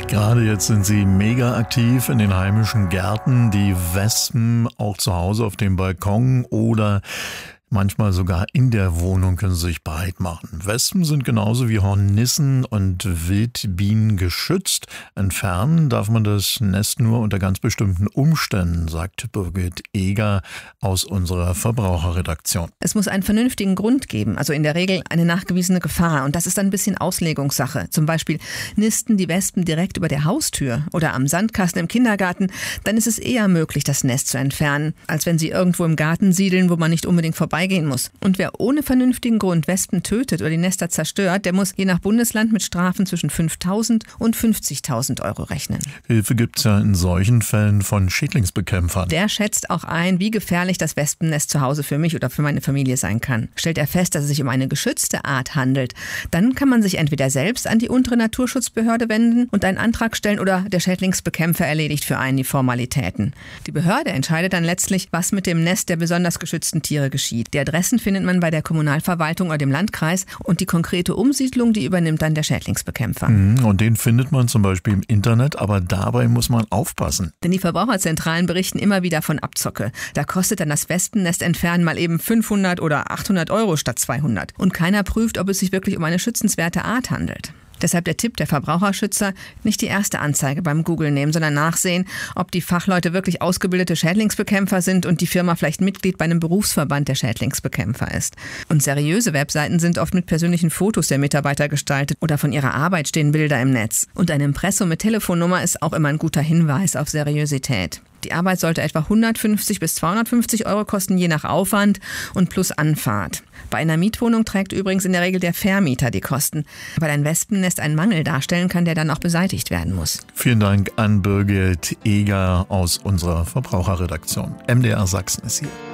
Gerade jetzt sind sie mega aktiv in den heimischen Gärten. Die Wespen auch zu Hause auf dem Balkon oder manchmal sogar in der Wohnung können sie sich breit machen. Wespen sind genauso wie Hornissen und Wildbienen geschützt. Entfernen darf man das Nest nur unter ganz bestimmten Umständen, sagt Birgit Eger aus unserer Verbraucherredaktion. Es muss einen vernünftigen Grund geben, also in der Regel eine nachgewiesene Gefahr. Und das ist dann ein bisschen Auslegungssache. Zum Beispiel nisten die Wespen direkt über der Haustür oder am Sandkasten im Kindergarten. Dann ist es eher möglich, das Nest zu entfernen, als wenn sie irgendwo im Garten siedeln, wo man nicht unbedingt vorbeigehen muss. Und wer ohne vernünftigen Grund Wespen tötet oder die Nester zerstört, der muss je nach Bundesland mit Strafen zwischen 5.000 und 50.000 Euro rechnen. Hilfe gibt's ja in solchen Fällen von Schädlingsbekämpfern. Der schätzt auch ein, wie gefährlich das Wespennest zu Hause für mich oder für meine Familie sein kann. Stellt er fest, dass es sich um eine geschützte Art handelt, dann kann man sich entweder selbst an die untere Naturschutzbehörde wenden und einen Antrag stellen oder der Schädlingsbekämpfer erledigt für einen die Formalitäten. Die Behörde entscheidet dann letztlich, was mit dem Nest der besonders geschützten Tiere geschieht. Die Adressen findet man bei der Kommunalverwaltung oder dem Landkreis und die konkrete Umsiedlung, die übernimmt dann der Schädlingsbekämpfer. Und den findet man zum Beispiel im Internet, aber dabei muss man aufpassen. Denn die Verbraucherzentralen berichten immer wieder von Abzocke. Da kostet dann das Wespennest entfernen mal eben 500 oder 800 Euro statt 200. Und keiner prüft, ob es sich wirklich um eine schützenswerte Art handelt. Deshalb der Tipp der Verbraucherschützer, nicht die erste Anzeige beim Google nehmen, sondern nachsehen, ob die Fachleute wirklich ausgebildete Schädlingsbekämpfer sind und die Firma vielleicht Mitglied bei einem Berufsverband der Schädlingsbekämpfer ist. Und seriöse Webseiten sind oft mit persönlichen Fotos der Mitarbeiter gestaltet oder von ihrer Arbeit stehen Bilder im Netz. Und ein Impressum mit Telefonnummer ist auch immer ein guter Hinweis auf Seriosität. Die Arbeit sollte etwa 150 bis 250 Euro kosten, je nach Aufwand und plus Anfahrt. Bei einer Mietwohnung trägt übrigens in der Regel der Vermieter die Kosten, weil ein Wespennest einen Mangel darstellen kann, der dann auch beseitigt werden muss. Vielen Dank an Birgit Eger aus unserer Verbraucherredaktion. MDR Sachsen ist hier.